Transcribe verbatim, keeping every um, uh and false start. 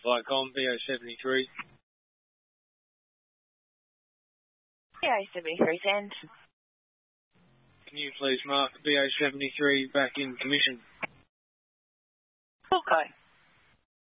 Flightcom, B O seventy-three. B O seventy-three, send. Can you please mark B O seventy-three back in commission? Okay.